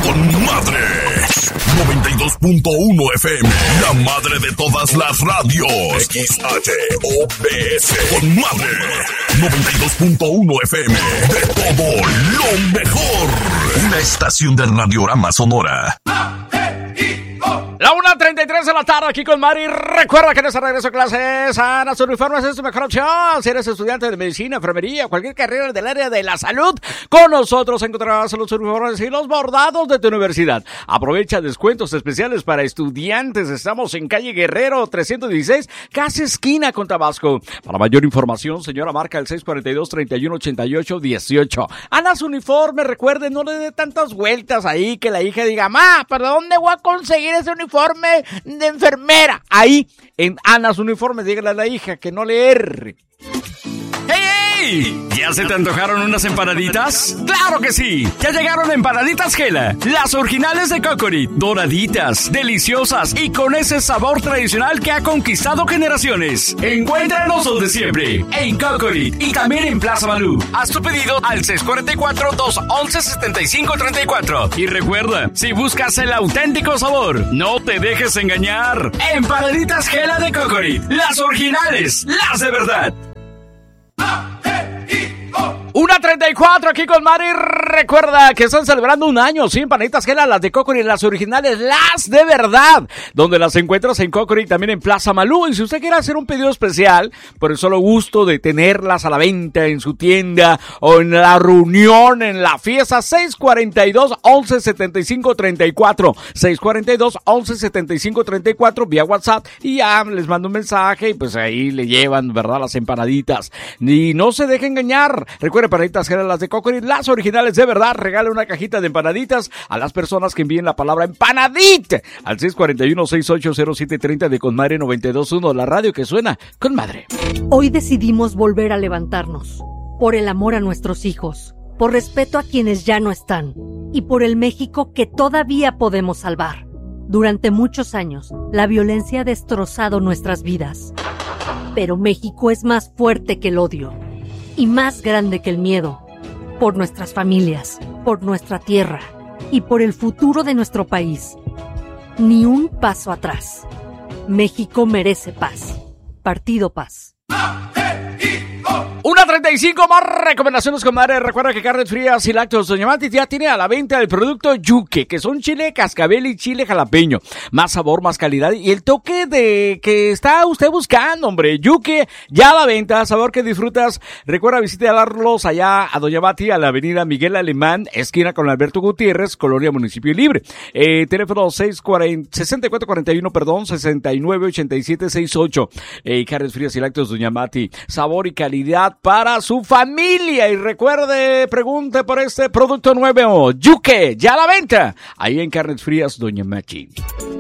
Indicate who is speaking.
Speaker 1: con madre. 92.1 FM, la madre de todas las radios. XHOPS, con madre. 92.1 FM, de todo lo mejor. Una estación del Radiorama Sonora.
Speaker 2: La 1:33 de la tarde aquí con Mari. Recuerda que en este regreso a clases, Ana, su uniforme es tu mejor opción. Si eres estudiante de medicina, enfermería, cualquier carrera del área de la salud, con nosotros encontrarás los uniformes y los bordados de tu universidad. Aprovecha descuentos especiales para estudiantes. Estamos en calle Guerrero 316, casi esquina con Tabasco. Para mayor información, señora, marca el 642-3188-18. Ana, su uniforme, recuerde, no le dé tantas vueltas ahí que la hija diga, ma, ¿pero dónde voy a conseguir ese uniforme de enfermera? Ahí, en Ana's Uniformes, dígale a la hija que no le erre.
Speaker 3: ¡Hey! ¿Ya se te antojaron unas empanaditas? ¡Claro que sí! Ya llegaron Empanaditas Gela, las originales de Cocorit, doraditas, deliciosas y con ese sabor tradicional que ha conquistado generaciones. Encuéntranos donde siempre, en Cocorit y también en Plaza Malú. Haz tu pedido al 644-211-7534. Y recuerda, si buscas el auténtico sabor, no te dejes engañar. Empanaditas Gela de Cocorit, las originales, las de verdad.
Speaker 2: 1:34 aquí con Mari. Recuerda que están celebrando un año, sí, Empanaditas Gela, las de Cocorit, las originales, las de verdad, donde las encuentras en Cocorit, también en Plaza Malú. Y si usted quiere hacer un pedido especial, por el solo gusto de tenerlas a la venta en su tienda o en la reunión, en la fiesta, 642-1175-34, 642-1175-34 vía WhatsApp, y ya les mando un mensaje y pues ahí le llevan, ¿verdad?, las empanaditas. Y no se deje engañar. Recuerde, Empanaditas Gela, las de Cocorit, las originales de verdad. Regale una cajita de empanaditas a las personas que envíen la palabra empanadit al 641-680730 de Conmadre 92.1, la radio que suena con madre.
Speaker 4: Hoy decidimos volver a levantarnos, por el amor a nuestros hijos, por respeto a quienes ya no están y por el México que todavía podemos salvar. Durante muchos años, la violencia ha destrozado nuestras vidas, pero México es más fuerte que el odio y más grande que el miedo. Por nuestras familias, por nuestra tierra y por el futuro de nuestro país. Ni un paso atrás. México merece paz. Partido Paz.
Speaker 2: 1:35, más recomendaciones, comadre. Recuerda que Carnes Frías y Lácteos Doña Mati ya tiene a la venta el producto Yuque, que son chile cascabel y chile jalapeño. Más sabor, más calidad y el toque de que está usted buscando, hombre. Yuque ya a la venta, sabor que disfrutas. Recuerda visitarlos allá a Doña Mati, a la avenida Miguel Alemán, esquina con Alberto Gutiérrez, Colonia Municipio Libre. Teléfono 698768. Carnes Frías y Lácteos Doña Mati, sabor y calidad para su familia. Y recuerde, pregunte por este producto nuevo, Yuque, ya a la venta, ahí en Carnes Frías Doña Mati.